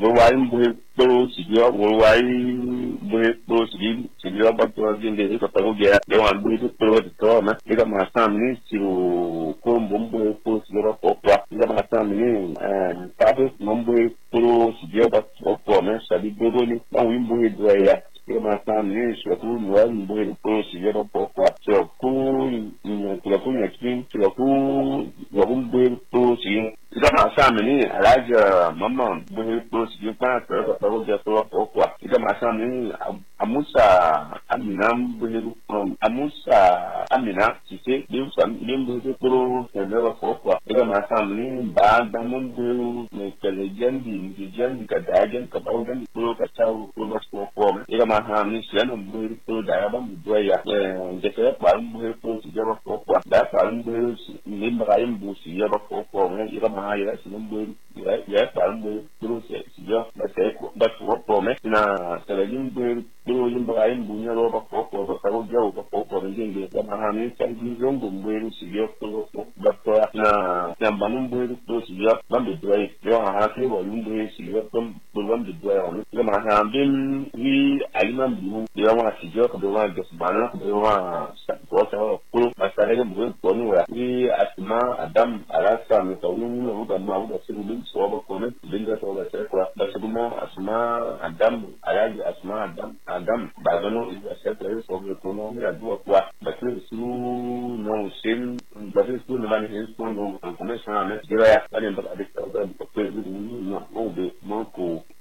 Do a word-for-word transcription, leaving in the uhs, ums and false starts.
wai mbuhe pro sibio wo wai mbuhe pro sibi sibio ba to gende ko tawo ge de wan mbuhe pro de to na ega ma sam ni siru ko mbuhe pro sibio ko kwa ega ma sam ni eh tabe mbuhe pro sibio ba to ko na sabi gogo ni ba wi mbuhe do ya ega ma sam ni so ko no mbuhe pro sibio ko kwa so ku ni ko ko ni kin so ku wo mbuhe pro sibio ega ma sam ni alaja mama mbuhe pro sibio pa ko tawo ge to ko kwa ega ma sam ni amusa amina mbuhe from amusa amina sise bi sam bi mbuhe pro sibio ko kwa ega ma sam ni ba da mun bu ne kele jendi ni jendi ka da jen ka ba dan pro ka tawo ko ba ko ko ega ma ham ni sian mbuhe pro da ba mu do ya eh de ke pa mbuhe pro sibio ko kwa da pa mbuhe ni ba yim bu sibio ko ko ne ega ma ya sin mbuhe ya ya pa mbuhe pro sibio ba te ko ba ko ko me na kele jin mbuhe pro yim ba yim bu ne ro ba ko ko ba tawo ja ba ko ko ne nge ega ma ham ni san ji zongo mbuhe sibio ko ba to na na ba mbuhe pro sibio ba be do yo ha ke wo mbuhe sibio ko ba be do ya ega ma ham bin wi aliman bu ya wa sibio ko wa ga subhana ko wa sa ko ta ko ba sa ne mbuhe ko ni wa wi asma adam alasa mi to ni no ba ma ba siru bin so ba ko ne bin ga to ba sai ko ba su kuma asma adam alaji asma adam adam ba gano ya sai ko so ko no ya duwa kwa ba su su no sin ba su ne ba ne su no ko ne sa ne gira ya ba ne ba da ko ba ko no no be mo ko